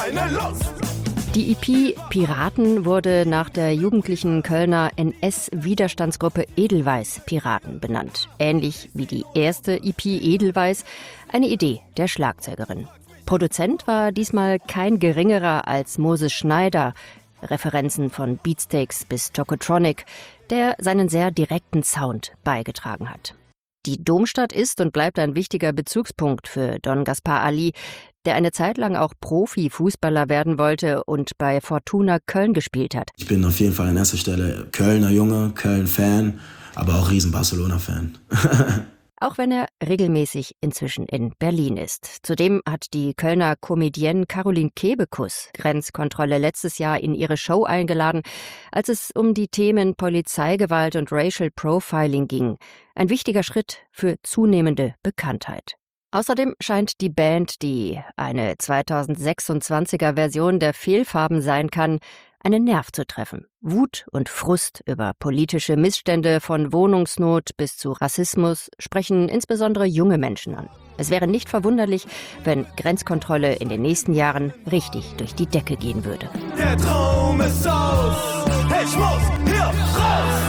keine Lust. Die EP Piraten wurde nach der jugendlichen Kölner NS-Widerstandsgruppe Edelweiß Piraten benannt. Ähnlich wie die erste EP Edelweiß, eine Idee der Schlagzeugerin. Produzent war diesmal kein geringerer als Moses Schneider. Referenzen von Beatsteaks bis Tokotronic, der seinen sehr direkten Sound beigetragen hat. Die Domstadt ist und bleibt ein wichtiger Bezugspunkt für Don Gaspar Ali, der eine Zeit lang auch Profifußballer werden wollte und bei Fortuna Köln gespielt hat. Ich bin auf jeden Fall an erster Stelle Kölner Junge, Köln-Fan, aber auch riesen Barcelona-Fan. Auch wenn er regelmäßig inzwischen in Berlin ist. Zudem hat die Kölner Comedienne Caroline Kebekus Grenzkontrolle letztes Jahr in ihre Show eingeladen, als es um die Themen Polizeigewalt und Racial Profiling ging. Ein wichtiger Schritt für zunehmende Bekanntheit. Außerdem scheint die Band, die eine 2026er Version der Fehlfarben sein kann, einen Nerv zu treffen. Wut und Frust über politische Missstände von Wohnungsnot bis zu Rassismus sprechen insbesondere junge Menschen an. Es wäre nicht verwunderlich, wenn Grenzkontrolle in den nächsten Jahren richtig durch die Decke gehen würde. Der Traum ist aus. Ich muss hier raus.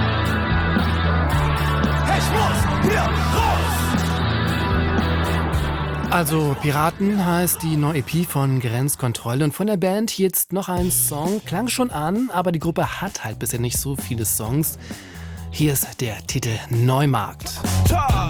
Ich muss hier raus. Also Piraten heißt die neue EP von Grenzkontrolle und von der Band jetzt noch ein Song. Klang schon an, aber die Gruppe hat halt bisher nicht so viele Songs. Hier ist der Titel Neumarkt.